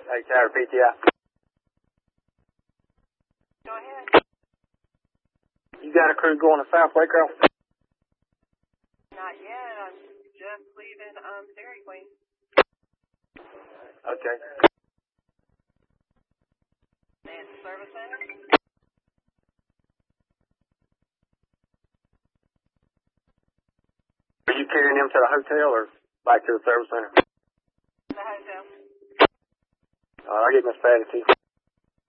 Hey, Tyler, PTI. Go ahead. You got a crew going to South Waycross? Not yet. I'm just leaving Dairy Queen. Okay. And service center? Are you carrying them to the hotel or back to the service center? The hotel. I'll get Miss Patty too.